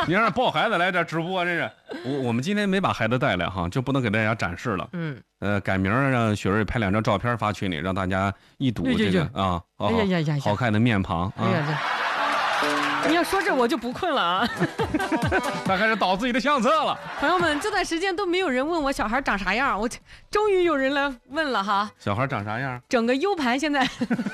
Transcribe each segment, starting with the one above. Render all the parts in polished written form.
你让抱孩子来这直播，这是我们今天没把孩子带来哈，就不能给大家展示了。改明儿让雪瑞拍2张照片发群里，让大家一睹这个啊，好看的面庞啊。 你要说这我就不困了啊！ 他开始导自己的相册了。 朋友们，这段时间都没有人问我小孩长啥样，我终于有人来问了哈。 小孩长啥样？ 整个 U 盘现在，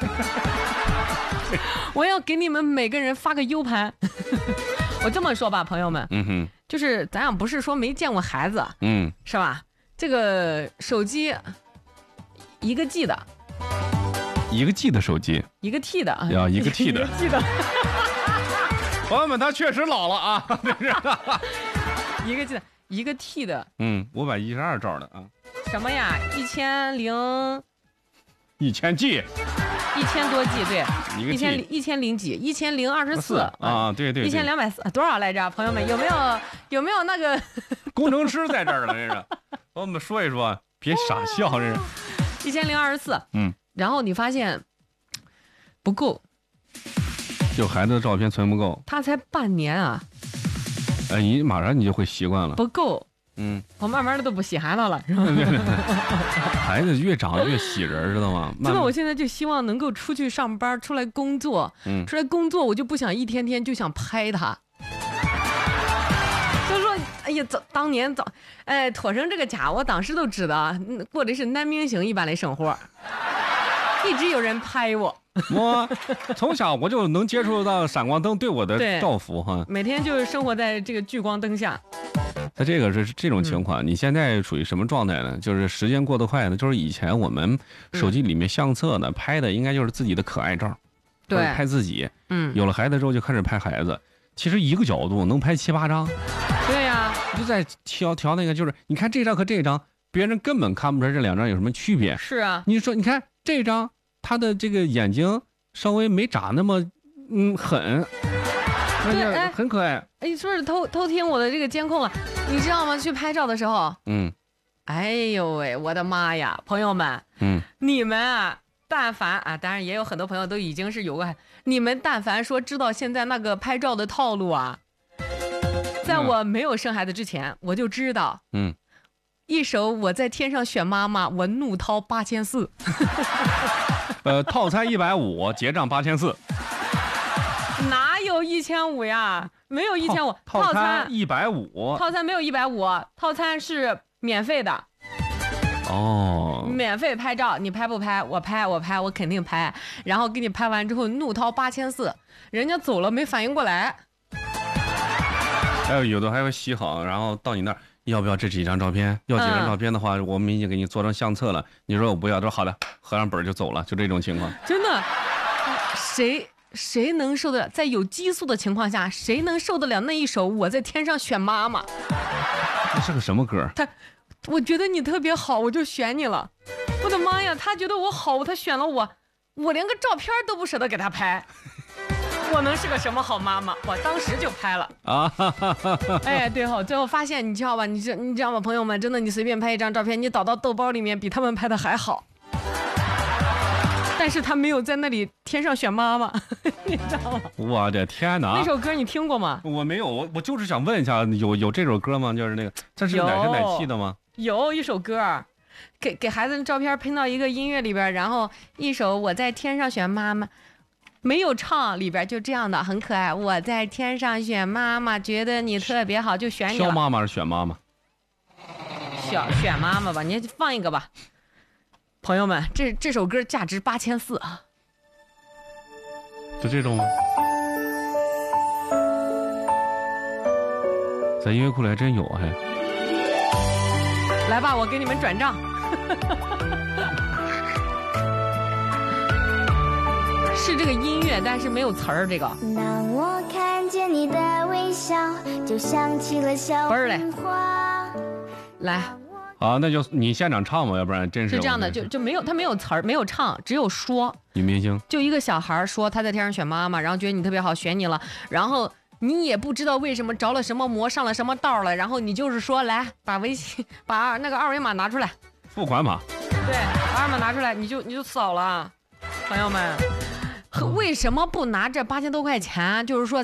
我要给你们每个人发个 U 盘。我这么说吧，朋友们，就是咱俩不是说没见过孩子，是吧？这个手机1个 G 的 ，1个 G 的手机 ，1个 T 的， 要1个 T 的。朋友们，他确实老了啊！ 一个 G 的，1个 T 的 ，512兆的啊。 什么呀？1000 G，1000 多 G， 对 ，1000 几，1024 啊，对 ，1240多少来着？朋友们，有没有那个工程师在这儿了？这是，我们说一说，别傻笑，这是1024。然后你发现不够。 就孩子的照片存不够， 他才半年啊！ 你马上你就会习惯了。 不够，我慢慢的都不稀罕了，是吧？ 孩子越长越喜人，知道吗？ 真的，我现在就希望能够出去上班，出来工作，出来工作我就不想一天天就想拍他。就说，哎呀，当年妥成这个家，我当时都知道，过的是男明星一般的生活，一直有人拍我。 我从小我就能接触到闪光灯对我的照拂哈， 每天就是生活在这个聚光灯下。 它这个是这种情况，你现在属于什么状态呢？就是时间过得快呢，就是以前我们手机里面相册呢拍的应该就是自己的可爱照， 对， 拍自己。有了孩子之后就开始拍孩子，其实一个角度能拍7、8张。 对呀， 你就在调那个，就是你看这张和这张，别人根本看不出来这2张有什么区别。 是啊， 你说你看这张。他的这个眼睛稍微没眨那么狠， 对， 很可爱。 说是偷听我的这个监控了，你知道吗？去拍照的时候，哎呦喂，我的妈呀，朋友们，你们啊，但凡啊，当然也有很多朋友都已经是有过，你们但凡说知道现在那个拍照的套路啊，在我没有生孩子之前，我就知道，一手我在天上选妈妈，我怒掏8400。 套餐150，结账8400。 哪有1500呀？没有1500， 套餐150， 套餐没有150，套餐是免费的。免费拍照，你拍不拍？我拍，我肯定拍。然后给你拍完之后，怒掏8400，人家走了没反应过来。 还有的还会洗好，然后到你那儿。要不要这几张照片？要几张照片的话，我们已经给你做成相册了。你说我不要，都好的，合上本就走了，就这种情况。 真的，谁能受得了？在有激素的情况下，谁能受得了那一首《我在天上选妈妈》？ 这是个什么歌？ 我觉得你特别好，我就选你了。我的妈呀，他觉得我好，他选了我，我连个照片都不舍得给他拍。我能是个什么好妈妈？我当时就拍了啊！对好，最后发现你知道吧？你知道吗，朋友们，真的，你随便拍一张照片，你导到豆包里面，比他们拍的还好。但是他没有在那里天上选妈妈，你知道吗？ 我的天哪！ 那首歌你听过吗？ 我没有，我就是想问一下，有这首歌吗？就是那个，这是奶声奶气的吗？ 有一首歌，给孩子的照片拼到一个音乐里边，然后一首我在天上选妈妈。没有唱，里边就这样的，很可爱。我在天上选妈妈，觉得你特别好，就选你了。 挑妈妈还是选妈妈？ 选妈妈吧，你放一个吧。朋友们，这首歌价值8400啊。 就这种吗？在音乐库里还真有还。 来吧，我给你们转账。是这个音乐，但是没有词儿。这个。当我看见你的微笑，就想起了小红花。来。 好，那就你现场唱吧，要不然真是。 是这样的，就没有，他没有词儿，没有唱，只有说。 女明星。就一个小孩说他在天上选妈妈，然后觉得你特别好，选你了，然后你也不知道为什么着了什么魔，上了什么道了，然后你就是说来把微信把那个2维码拿出来。 付款码。 对，把2维码拿出来，你就扫了，朋友们。为什么不拿这8000多块钱？就是说